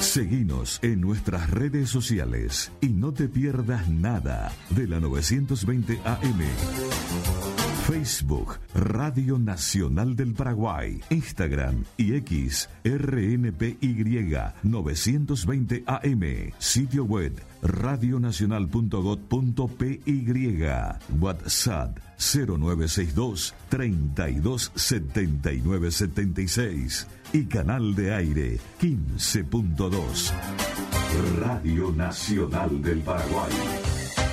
Seguinos en nuestras redes sociales y no te pierdas nada de la 920 AM. Facebook, Radio Nacional del Paraguay, Instagram y X, RNPY 920 AM, sitio web radionacional.gov.py, WhatsApp 0962 32 79 76 y canal de aire 15.2. Radio Nacional del Paraguay.